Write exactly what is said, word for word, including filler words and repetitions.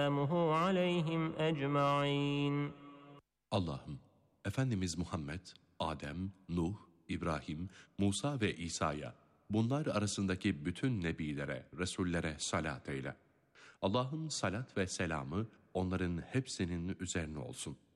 عليهم أجمعين. Allah'ım, Efendimiz Muhammed, Adem, Nuh, İbrahim, Musa ve İsa'ya, bunlar arasındaki bütün nebilere, resullere salat eyle. Allah'ın salat ve selamı onların hepsinin üzerine olsun.